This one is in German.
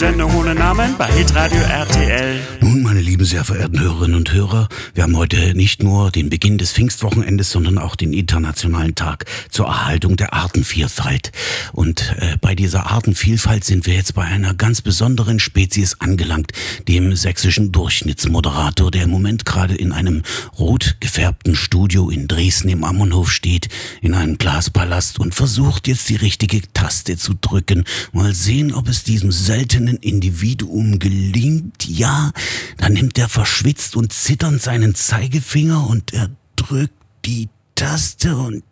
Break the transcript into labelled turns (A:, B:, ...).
A: Sendung ohne Namen bei Hitradio RTL.
B: Nun, meine lieben, sehr verehrten Hörerinnen und Hörer, wir haben heute nicht nur den Beginn des Pfingstwochenendes, sondern auch den Internationalen Tag zur Erhaltung der Artenvielfalt. Und bei dieser Artenvielfalt sind wir jetzt bei einer ganz besonderen Spezies angelangt, dem sächsischen Durchschnittsmoderator, der im Moment gerade in einem rot gefärbten Studio in Dresden im Ammonhof steht, in einem Glaspalast und versucht jetzt die richtige Taste zu drücken. Mal sehen, ob es diesem seltenen Individuum gelingt. Ja, dann nimmt er verschwitzt und zitternd seinen Zeigefinger und er drückt die Taste und